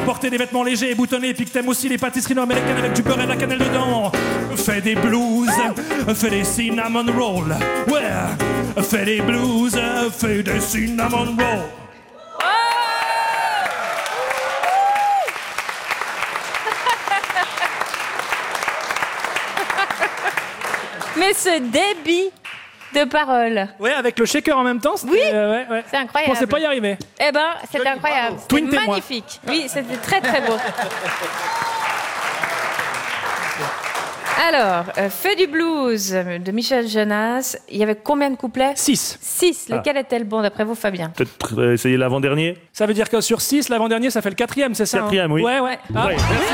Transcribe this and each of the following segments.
porter des vêtements légers et boutonnés, puis que t'aimes aussi les pâtisseries nord-américaines avec du beurre et de la cannelle dedans. Fais des blues, fais des cinnamon rolls. Ouais, fais des blues, fais des cinnamon rolls. Mais ce débit de paroles. Ouais, avec le shaker en même temps, c'était... Oui, ouais. c'est incroyable. Je pensais pas y arriver. Eh ben, c'était incroyable. C'était Twin-moi. magnifique. Oui, c'était très très beau. Alors, Feu du blues de Michel Jonas. Il y avait combien de couplets? 6. 6. Lequel est-elle bon d'après vous, Fabien? Peut-être essayer l'avant-dernier. Ça veut dire que sur 6, l'avant-dernier, ça fait le 4e, c'est ça? 4e, oui. Ouais. Ah. Ouais, merci.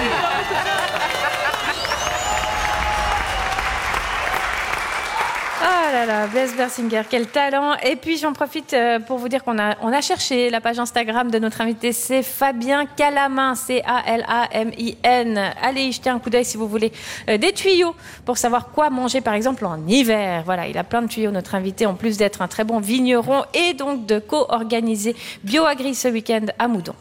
Oh là là, Blaise Bersinger, quel talent. Et puis j'en profite pour vous dire qu'on a cherché la page Instagram de notre invité, c'est Fabien Calamin, Calamin. Allez y jeter un coup d'œil si vous voulez des tuyaux pour savoir quoi manger par exemple en hiver. Voilà, il a plein de tuyaux notre invité, en plus d'être un très bon vigneron et donc de co-organiser BioAgri ce week-end à Moudon.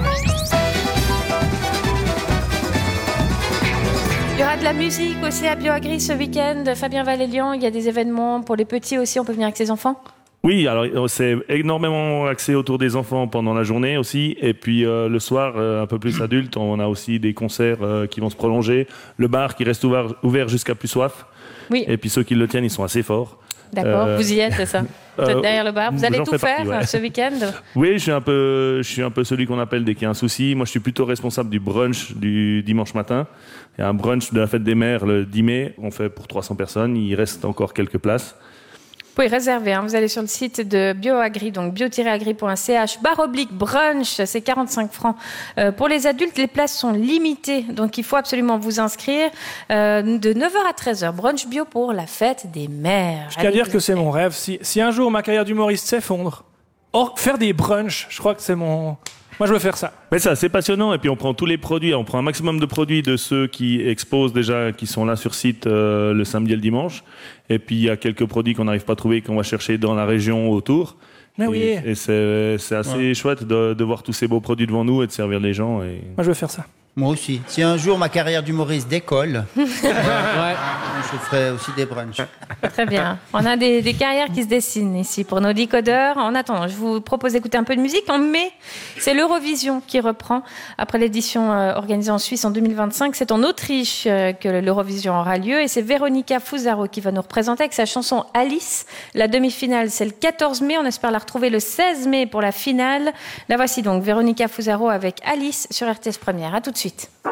Il y aura de la musique aussi à BioAgri ce week-end. Fabien Valélian, il y a des événements pour les petits aussi. On peut venir avec ses enfants? Oui, alors c'est énormément axé autour des enfants pendant la journée aussi. Et puis le soir, un peu plus adulte, on a aussi des concerts qui vont se prolonger. Le bar qui reste ouvert jusqu'à plus soif. Oui. Et puis ceux qui le tiennent, ils sont assez forts. D'accord, vous y êtes, c'est ça? Vous êtes derrière le bar. Vous allez tout faire partie, ouais. ce week-end? Oui, je suis un peu celui qu'on appelle dès qu'il y a un souci. Moi, je suis plutôt responsable du brunch du dimanche matin. Il y a un brunch de la fête des mères le 10 mai. On fait pour 300 personnes. Il reste encore quelques places. Vous pouvez réserver, vous allez sur le site de BioAgri, donc bio-agri.ch, /brunch, c'est 45 francs. Pour les adultes, les places sont limitées, donc il faut absolument vous inscrire de 9h à 13h. Brunch bio pour la fête des mères. Je tiens à dire que c'est mon rêve. Si un jour ma carrière d'humoriste s'effondre, faire des brunchs, je crois que c'est mon... Moi, je veux faire ça. Mais ça, c'est passionnant. Et puis, on prend tous les produits. On prend un maximum de produits de ceux qui exposent déjà, qui sont là sur site le samedi et le dimanche. Et puis, il y a quelques produits qu'on n'arrive pas à trouver, qu'on va chercher dans la région autour. Mais oui. Et c'est assez chouette de voir tous ces beaux produits devant nous et de servir les gens. Et... Moi, je veux faire ça. Moi aussi. Si un jour ma carrière d'humoriste décolle, je ferai aussi des brunchs. Très bien. On a des carrières qui se dessinent ici pour nos decodeurs. En attendant, je vous propose d'écouter un peu de musique. En mai, c'est l'Eurovision qui reprend. Après l'édition organisée en Suisse en 2025, c'est en Autriche que l'Eurovision aura lieu. Et c'est Véronica Fusaro qui va nous représenter avec sa chanson Alice. La demi-finale, c'est le 14 mai. On espère la retrouver le 16 mai pour la finale. La voici donc, Véronica Fusaro avec Alice sur RTS Première. À tout de suite.